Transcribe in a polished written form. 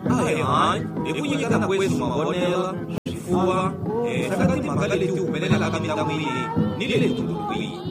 hayi ekunyikana kwethu mabonela swifuwa sakati mhaka leti humelela ka mitlangu yihi ni le ntumbulukwini.